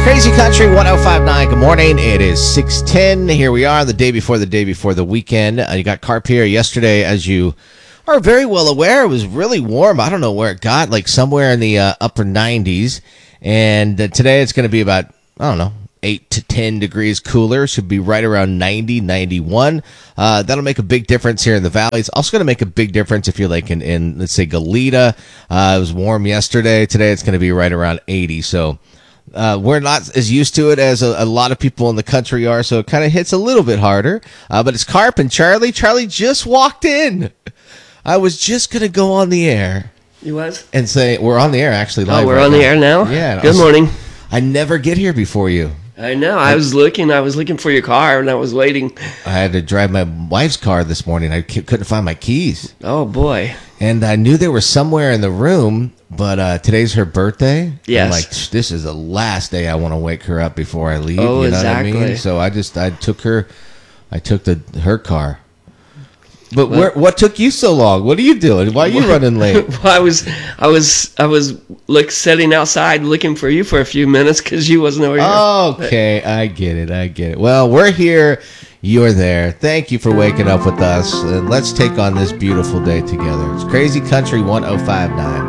Crazy Country 1059. Good morning. It is 6:10. Here we are, the day before the weekend. You got Carp here yesterday, as you are very well aware. It was really warm. I don't know where it got, like somewhere in the upper 90s. And today it's going to be about, I don't know, 8 to 10 degrees cooler. Should be right around 90, 91. That'll make a big difference here in the valley. It's also going to make a big difference if you're like in let's say, Goleta. It was warm yesterday. Today it's going to be right around 80. So we're not as used to it as a lot of people in the country are, so it kind of hits a little bit harder. But it's Carp and Charlie. Charlie just walked in. I was just going to go on the air. You was? And say, we're on the air, actually, live. Oh, we're on the air now? Yeah. Good morning. I never get here before you. I know. I was looking for your car, and I was waiting. I had to drive my wife's car this morning. I couldn't find my keys. Oh, boy. And I knew they were somewhere in the room, but today's her birthday. Yes. I'm like, this is the last day I want to wake her up before I leave. Oh, you know exactly. what I mean? So I took her car. But what took you so long? What are you doing? Why are you running late? Well, I was sitting outside looking for you for a few minutes because you wasn't over here. Okay, I get it. Well, we're here. You're there. Thank you for waking up with us. And let's take on this beautiful day together. It's Crazy Country 1059.